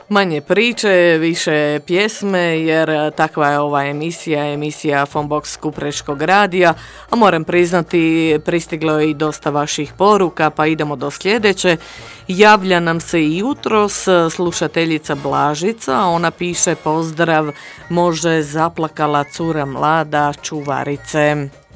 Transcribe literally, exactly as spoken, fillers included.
Manje priče, više pjesme, jer takva je ova emisija, emisija Funbox Kupreškog radija, a moram priznati, pristiglo je i dosta vaših poruka, pa idemo do sljedeće. Javlja nam se i jutros slušateljica Blažica, ona piše: pozdrav, može zaplakala cura mlada čuvarice.